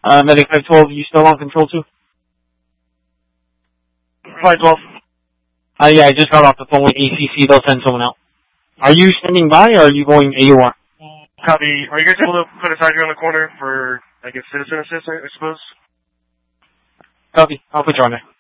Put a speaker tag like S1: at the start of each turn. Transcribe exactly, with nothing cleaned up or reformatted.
S1: Uh, Medic five twelve, you still on control two?
S2: five twelve.
S1: Uh, yeah, I just got off the phone with A C C. They'll send someone out. Are you standing by, or are you going A U R?
S2: Copy. Are you guys able to put a tiger on the corner for, I guess, citizen assist, I suppose?
S1: Copy. I'll put you on there.